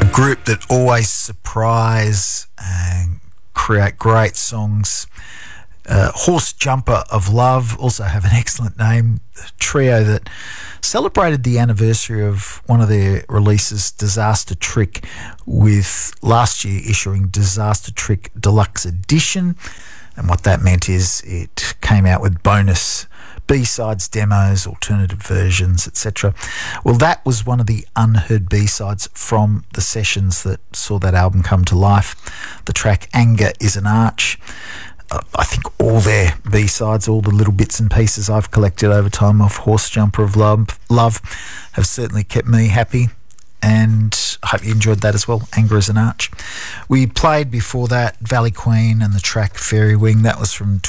group that always surprise and create great songs. Horse Jumper of Love also have an excellent name. A trio that celebrated the anniversary of one of their releases, Disaster Trick, with last year issuing Disaster Trick Deluxe Edition. And what that meant is it came out with bonus B-sides, demos, alternative versions, etc. Well, that was one of the unheard B-sides from the sessions that saw that album come to life. The track Anger is an Arch. I think all their B-sides, all the little bits and pieces I've collected over time of Horse Jumper of Love have certainly kept me happy, and I hope you enjoyed that as well. Anger is an Arch. We played before that Valley Queen and the track Fairy Wing. That was from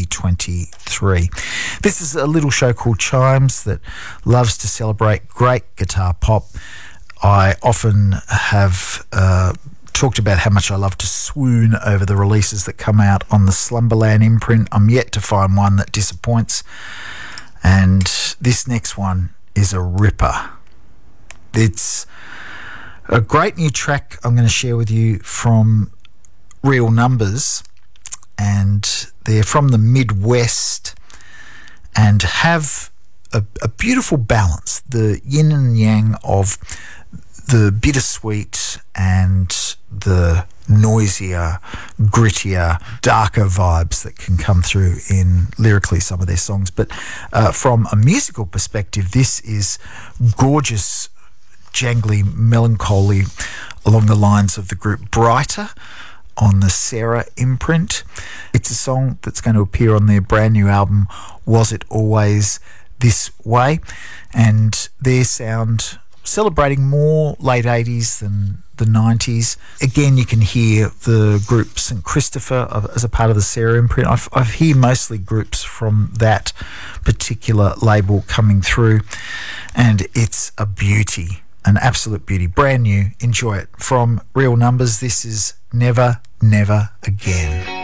2023. This is a little show called Chimes that loves to celebrate great guitar pop. I often have talked about how much I love to swoon over the releases that come out on the Slumberland imprint. I'm yet to find one that disappoints, and this next one is a ripper. It's a great new track I'm going to share with you from Real Numbers, and they're from the Midwest and have a beautiful balance, the yin and yang of the bittersweet and the noisier, grittier, darker vibes that can come through in lyrically some of their songs. But from a musical perspective, this is gorgeous, jangly melancholy along the lines of the group Brighter on the Sarah imprint. It's a song that's going to appear on their brand new album Was It Always This Way, and their sound celebrating more late 80s than the 90s. Again, you can hear the group St. Christopher as a part of the Sarah imprint. I hear mostly groups from that particular label coming through, and it's a beauty, an absolute beauty. Brand new. Enjoy it. From Real Numbers, this is Never, Never Again.